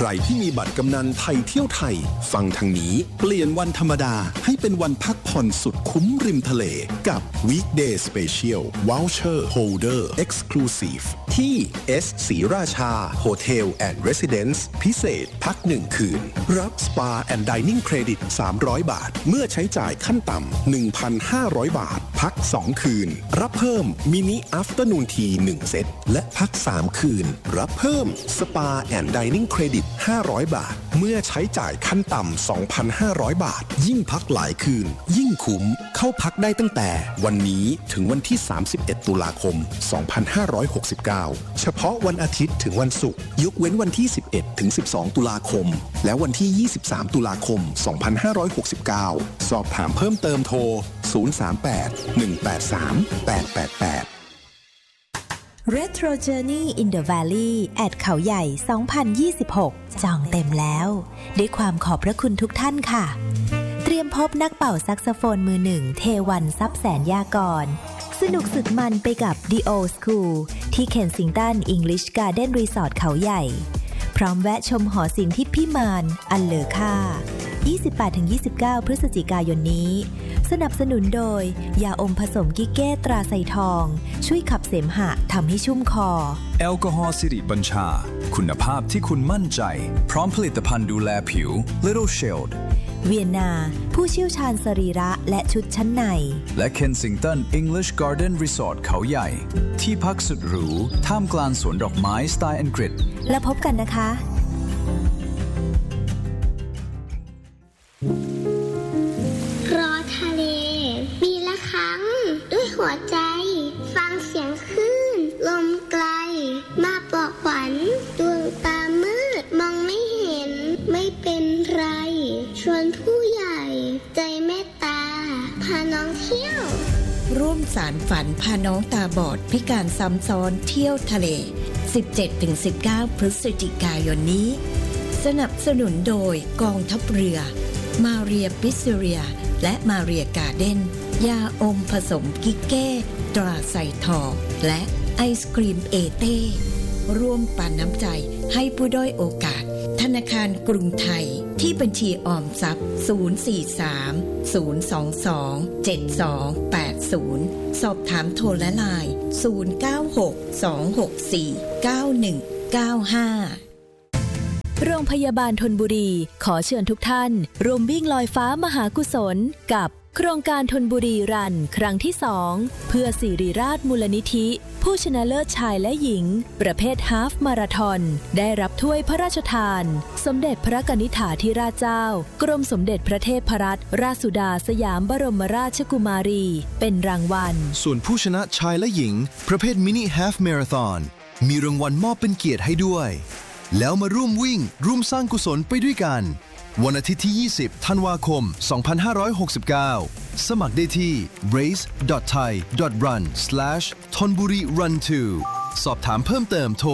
รที่มีบัตรกำนันไทยเที่ยวไทยฟังทางนี้เปลี่ยนวันธรรมดาให้เป็นวันพักผ่อนสุดคุ้มริมทะเลกับ Weekday Special Voucher Holder Exclusive ที่ S ศรีราชา Hotel and Residence พิเศษพัก1คืนรับ Spa and Dining Credit 300 บาทเมื่อใช้จ่ายขั้นต่ำ 1,500 บาทพัก2คืนรับเพิ่มมินิ Afternoon Tea 1 เซตและพัก3คืนรับเพิ่ม Spa and Dining Credit 500 บาทเมื่อใช้จ่ายขั้นต่ำ 2,500 บาทยิ่งพักหลายคืนยิ่งคุ้มเข้าพักได้ตั้งแต่วันนี้ถึงวันที่31ตุลาคม2569เฉพาะวันอาทิตย์ถึงวันศุกร์ยกเว้นวันที่11ถึง12ตุลาคมและวันที่23ตุลาคม2569สอบถามเพิ่มเติมโทร038 183 888 Retro Journey in the Valley แอดเขาใหญ่2026จองเต็มแล้วด้วยความขอบพระคุณทุกท่านค่ะเตรียมพบนักเป่าแซกโซโฟนมือหนึ่งเทวันทรัพย์แสนยากรสนุกสุดมันไปกับ The Old School ที่เคนซิงตัน English Garden Resort เขาใหญ่พร้อมแวะชมหอศิลป์ที่พิมานอันเลอค่า 28-29 พฤศจิกายนนี้สนับสนุนโดยยาอมผสมกิเก้ตราไซทองช่วยขับเสมหะทำให้ชุ่มคอแอลกอฮอล์สิริบัญชาคุณภาพที่คุณมั่นใจพร้อมผลิตภัณฑ์ดูแลผิว Little Shield เวียนนาผู้เชี่ยวชาญสรีระและชุดชั้นในและ Kensington English Garden Resort เขาใหญ่ที่พักสุดหรูท่ามกลางสวนดอกไม้สไตล์อังกฤษแล้วพบกันนะคะรอทะเลปีละครั้งด้วยหัวใจฟังเสียงคลื่นลมไกลมาปลอบขวัญดวงตามืดมองไม่เห็นไม่เป็นไรชวนผู้ใหญ่ใจเมตตาพาน้องเที่ยวร่วมสารฝันพาน้องตาบอดพิการซ้ำซ้อนเที่ยวทะเล 17-19 พฤศจิกายนนี้สนับสนุนโดยกองทัพเรือมาเรียปิสเรียและมาเรียการ์เด้นยาอมผสมกิเก้ตราไซทองและไอศกรีมเอเต้ร่วมปันน้ำใจให้ผู้ด้อยโอกาสธนาคารกรุงไทยที่บัญชีออมทรัพย์043-022-7280สอบถามโทรและไลน์0962649195 โรงพยาบาลธนบุรีขอเชิญทุกท่านร่วมวิ่งลอยฟ้ามหากุศลกับโครงการธนบุรีรันครั้งที่2เพื่อสิริราชมูลนิธิผู้ชนะเลิศชายและหญิงประเภทฮาล์ฟมาราธอนได้รับถ้วยพระราชทานสมเด็จพระกนิษฐาธิราชเจ้ากรมสมเด็จพระเทพรัตนราชสุดาสยามบรมราชกุมารีเป็นรางวัลส่วนผู้ชนะชายและหญิงประเภทมินิฮาล์ฟมาราธอนมีรางวัลมอบเป็นเกียรติให้ด้วยแล้วมาร่วมวิ่งร่วมสร้างกุศลไปด้วยกันวันอาทิตย์ที่20ธันวาคม2569สมัครได้ที่ race.thai.run/thonburi-run2 สอบถามเพิ่มเติมโทร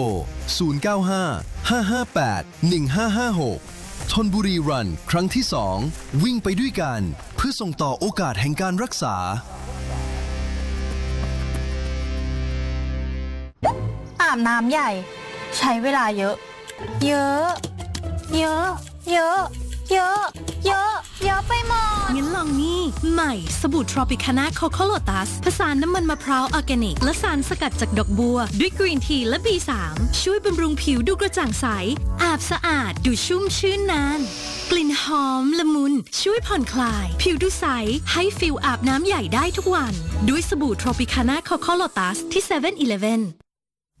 095-558-1556ธนบุรีรันครั้งที่2วิ่งไปด้วยกันเพื่อส่งต่อโอกาสแห่งการรักษาอาบน้ำใหญ่ใช้เวลาเยอะไปหมดงั้นลองนี่ใหม่สบู่ Tropicana Coco Lotus ผสานน้ำมันมะพร้าวออร์แกนิกและสารสกัดจากดอกบัวด้วยกรีนทีและ B3 ช่วยบำรุงผิวดูกระจ่างใสอาบสะอาดดูชุ่มชื่นนานกลิ่นหอมละมุนช่วยผ่อนคลายผิวดูใสให้ฟิลอาบน้ำใหญ่ได้ทุกวันด้วยสบู่ Tropicana Coco Lotus ที่ 7-Eleven